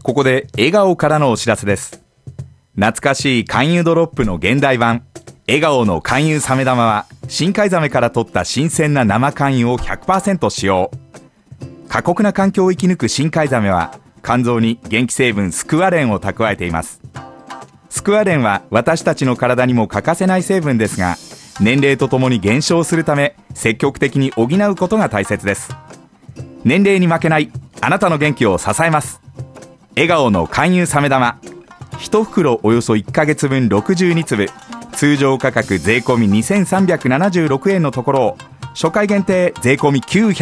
ここで笑顔からのお知らせです。懐かしい勧誘ドロップの現代版笑顔の勧誘サメ玉は、深海ザメから取った新鮮な生勧誘を 100% 使用。過酷な環境を生き抜く深海ザメは、肝臓に元気成分スクワレンを蓄えています。スクワレンは私たちの体にも欠かせない成分ですが、年齢とともに減少するため、積極的に補うことが大切です。年齢に負けないあなたの元気を支えます。笑顔の勧誘サメ玉、1袋およそ1ヶ月分62粒、通常価格税込み2376円のところを、初回限定税込み900